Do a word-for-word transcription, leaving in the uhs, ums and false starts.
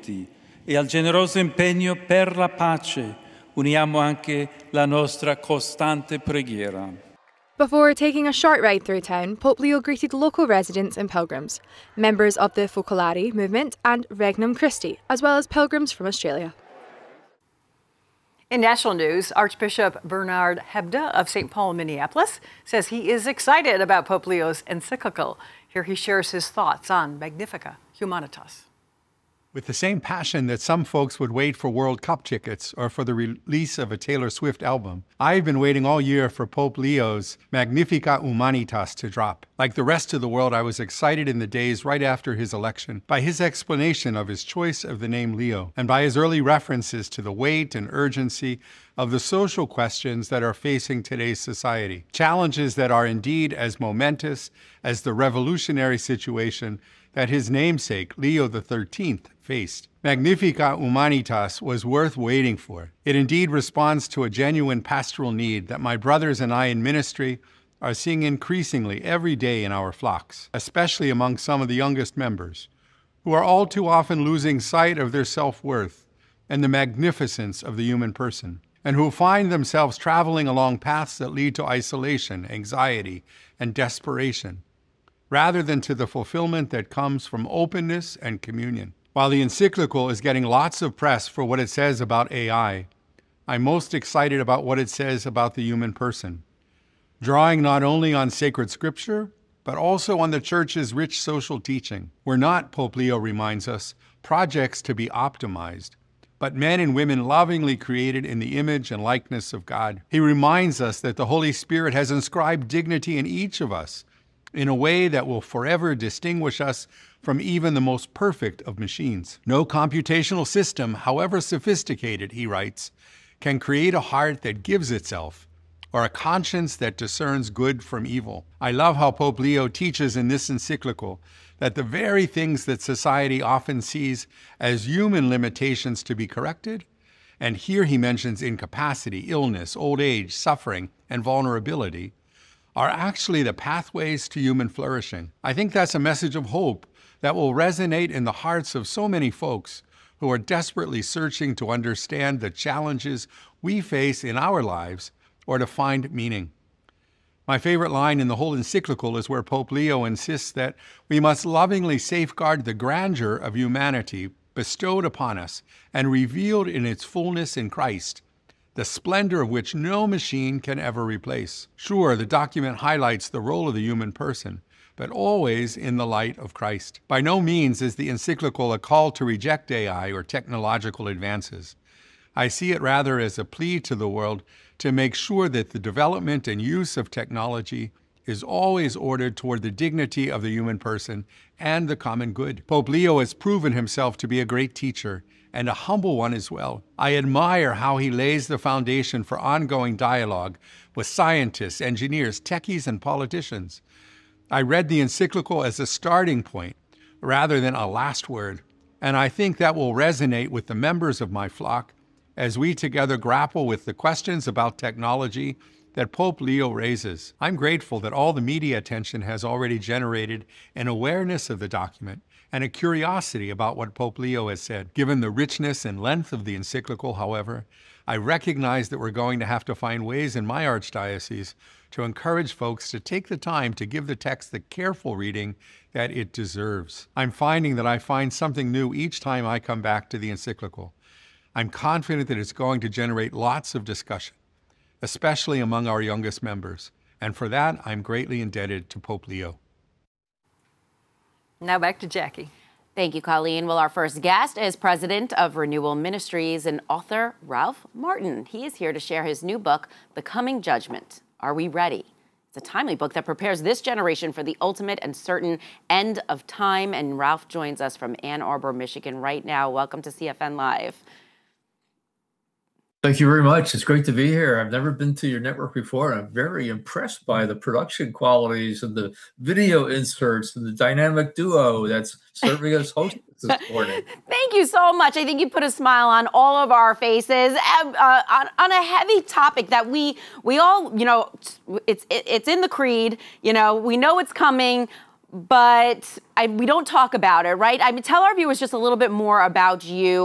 tutti e al generoso impegno per la pace uniamo anche la nostra costante preghiera. Before taking a short ride through town, Pope Leo greeted local residents and pilgrims, members of the Focolari movement and Regnum Christi, as well as pilgrims from Australia. In national news, Archbishop Bernard Hebda of Saint Paul, Minneapolis, says he is excited about Pope Leo's encyclical. Here he shares his thoughts on Magnificat Humanitas. With the same passion that some folks would wait for World Cup tickets or for the release of a Taylor Swift album, I've been waiting all year for Pope Leo's Magnificat Humanitas to drop. Like the rest of the world, I was excited in the days right after his election by his explanation of his choice of the name Leo and by his early references to the weight and urgency of the social questions that are facing today's society. Challenges that are indeed as momentous as the revolutionary situation that his namesake, Leo the thirteenth, faced. Magnificat Humanitas was worth waiting for. It indeed responds to a genuine pastoral need that my brothers and I in ministry are seeing increasingly every day in our flocks, especially among some of the youngest members, who are all too often losing sight of their self-worth and the magnificence of the human person, and who find themselves traveling along paths that lead to isolation, anxiety, and desperation, rather than to the fulfillment that comes from openness and communion. While the encyclical is getting lots of press for what it says about A I, I'm most excited about what it says about the human person, drawing not only on sacred scripture, but also on the Church's rich social teaching. We're not, Pope Leo reminds us, projects to be optimized, but men and women lovingly created in the image and likeness of God. He reminds us that the Holy Spirit has inscribed dignity in each of us in a way that will forever distinguish us from even the most perfect of machines. No computational system, however sophisticated, he writes, can create a heart that gives itself or a conscience that discerns good from evil. I love how Pope Leo teaches in this encyclical that the very things that society often sees as human limitations to be corrected, and here he mentions incapacity, illness, old age, suffering, and vulnerability, are actually the pathways to human flourishing. I think that's a message of hope that will resonate in the hearts of so many folks who are desperately searching to understand the challenges we face in our lives or to find meaning. My favorite line in the whole encyclical is where Pope Leo insists that we must lovingly safeguard the grandeur of humanity bestowed upon us and revealed in its fullness in Christ, the splendor of which no machine can ever replace. Sure, the document highlights the role of the human person, but always in the light of Christ. By no means is the encyclical a call to reject A I or technological advances. I see it rather as a plea to the world to make sure that the development and use of technology is always ordered toward the dignity of the human person and the common good. Pope Leo has proven himself to be a great teacher and a humble one as well. I admire how he lays the foundation for ongoing dialogue with scientists, engineers, techies, and politicians. I read the encyclical as a starting point rather than a last word, and I think that will resonate with the members of my flock as we together grapple with the questions about technology that Pope Leo raises. I'm grateful that all the media attention has already generated an awareness of the document and a curiosity about what Pope Leo has said. Given the richness and length of the encyclical, however, I recognize that we're going to have to find ways in my archdiocese to encourage folks to take the time to give the text the careful reading that it deserves. I'm finding that I find something new each time I come back to the encyclical. I'm confident that it's going to generate lots of discussion, especially among our youngest members. And for that, I'm greatly indebted to Pope Leo. Now back to Jackie. Thank you, Colleen. Well, our first guest is president of Renewal Ministries and author Ralph Martin. He is here to share his new book, Becoming Judgment. Are we ready? It's a timely book that prepares this generation for the ultimate and certain end of time. And Ralph joins us from Ann Arbor, Michigan right now. Welcome to C F N Live. Thank you very much. It's great to be here. I've never been to your network before. I'm very impressed by the production qualities and the video inserts and the dynamic duo that's serving us hosts this morning. Thank you so much. I think you put a smile on all of our faces uh, on, on a heavy topic that we we all, you know, it's it, it's in the creed. You know, we know it's coming. but I, we don't talk about it, right? I mean, tell our viewers just a little bit more about you.